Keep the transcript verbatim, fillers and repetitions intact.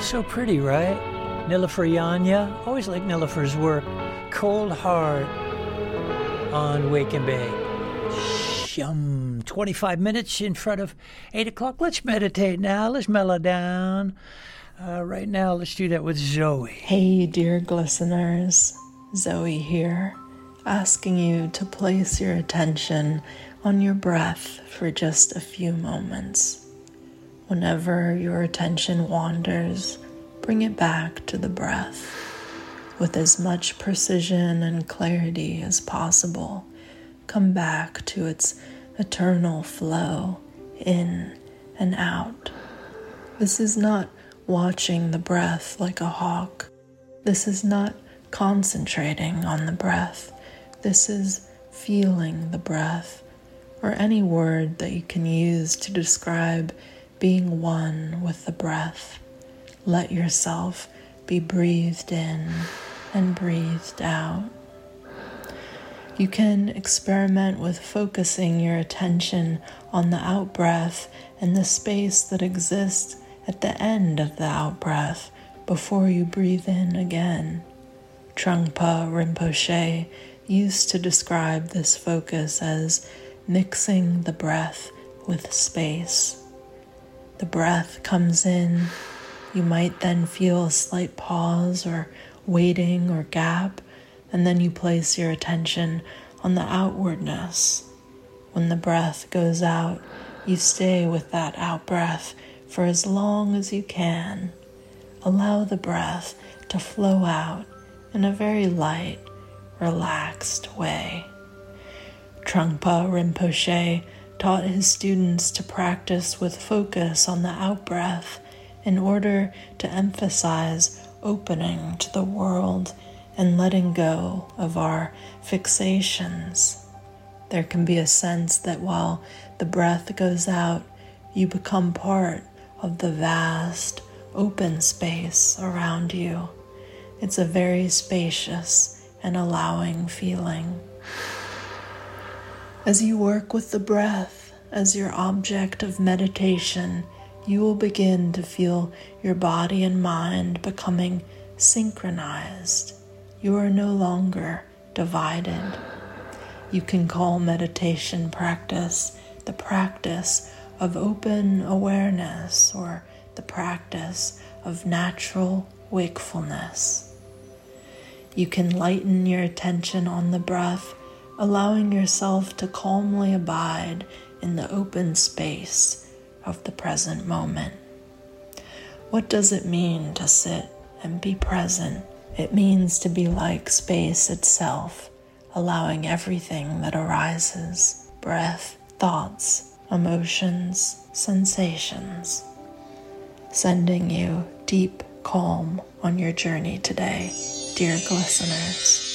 So pretty, right? Nilofer Yanya. Always like Nilofer's work. Cold Heart on Wake and Bake. Shum. twenty-five minutes in front of eight o'clock. Let's meditate now. Let's mellow down. Uh, right now, let's do that with Zoe. Hey, dear listeners. Zoe here, asking you to place your attention on your breath for just a few moments. Whenever your attention wanders, bring it back to the breath with as much precision and clarity as possible. Come back to its eternal flow in and out. This is not watching the breath like a hawk. This is not concentrating on the breath. This is feeling the breath, or any word that you can use to describe being one with the breath. Let yourself be breathed in and breathed out. You can experiment with focusing your attention on the out-breath and the space that exists at the end of the out-breath before you breathe in again. Trungpa Rinpoche used to describe this focus as mixing the breath with space. The breath comes in. You might then feel a slight pause or waiting or gap, and then you place your attention on the outwardness. When the breath goes out, you stay with that out breath for as long as you can. Allow the breath to flow out in a very light, relaxed way. Trungpa Rinpoche taught his students to practice with focus on the out-breath in order to emphasize opening to the world and letting go of our fixations. There can be a sense that while the breath goes out, you become part of the vast, open space around you. It's a very spacious and allowing feeling. As you work with the breath as your object of meditation, you will begin to feel your body and mind becoming synchronized. You are no longer divided. You can call meditation practice the practice of open awareness or the practice of natural wakefulness. You can lighten your attention on the breath, allowing yourself to calmly abide in the open space of the present moment. What does it mean to sit and be present? It means to be like space itself, allowing everything that arises, breath, thoughts, emotions, sensations, sending you deep calm on your journey today, dear listeners.